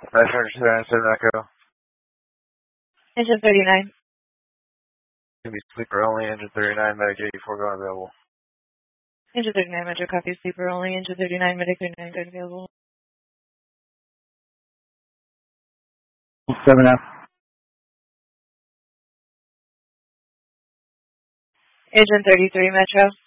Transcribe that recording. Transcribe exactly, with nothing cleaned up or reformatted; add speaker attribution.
Speaker 1: nine hundred seven Echo.
Speaker 2: Engine thirty-nine.
Speaker 1: It's going to be sleeper only, engine thirty-nine, medic eighty-four going available.
Speaker 2: Engine thirty-nine, Metro copy, sleeper only, engine thirty-nine, medic thirty-nine going available.
Speaker 3: seven F.
Speaker 2: Engine thirty-three, Metro.